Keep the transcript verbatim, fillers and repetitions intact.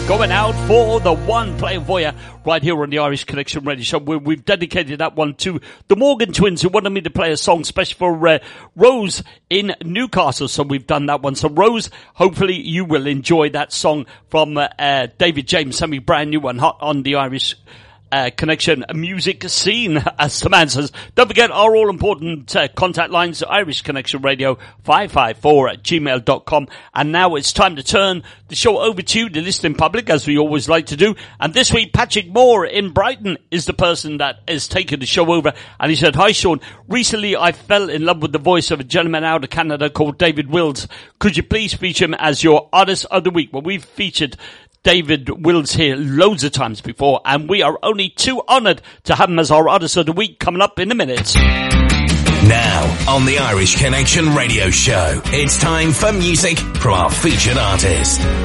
Going out for the one playing for you right here on the Irish Connection Radio Show. We've dedicated that one to the Morgan twins who wanted me to play a song special for uh, Rose in Newcastle. So we've done that one. So Rose, hopefully you will enjoy that song from uh, uh, David James, something brand new and hot on the Irish Uh, connection music scene, as the man says. Don't forget our all-important uh, contact lines, Irish Connection Radio five five four at gmail dot com. And now it's time to turn the show over to you, the listening public, as we always like to do. And this week, Patrick Moore in Brighton is the person that has taken the show over. And he said, "Hi, Sean. Recently, I fell in love with the voice of a gentleman out of Canada called David Wills. Could you please feature him as your Artist of the Week?" Well, we've featured David Wills here loads of times before, and we are only too honoured to have him as our Artist of the Week coming up in a minute. Now, on the Irish Connection Radio Show, it's time for music from our featured artist.